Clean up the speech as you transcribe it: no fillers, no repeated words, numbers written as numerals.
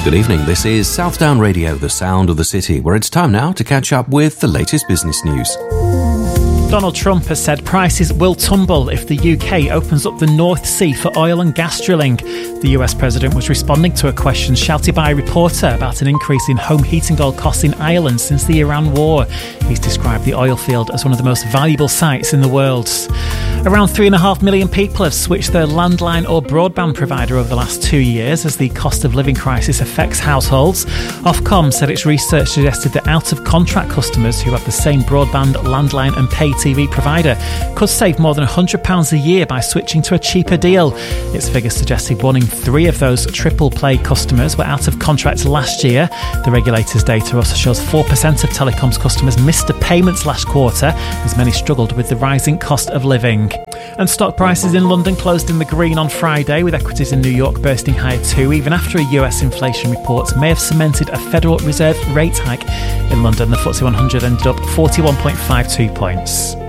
Good evening, this is Southdown Radio, the sound of the city, where it's time now to catch up with the latest business news. Donald Trump has said prices will tumble if the UK opens up the North Sea for oil and gas drilling. The US president was responding to a question shouted by a reporter about an increase in home heating oil costs in Ireland since the Iran war. He's described the oil field as one of the most valuable sites in the world. Around 3.5 million people have switched their landline or broadband provider over the last 2 years as the cost of living crisis affects households. Ofcom said its research suggested that out-of-contract customers who have the same broadband, landline and pay TV provider could save more than £100 a year by switching to a cheaper deal. Its figures suggested 1 in 3 of those triple play customers were out of contract last year. The regulator's data also shows 4% of telecoms customers missed a payment last quarter as many struggled with the rising cost of living. And stock prices in London closed in the green on Friday, with equities in New York bursting higher too, even after a US inflation report may have cemented a Federal Reserve rate hike. In London, the FTSE 100 ended up 41.52 points.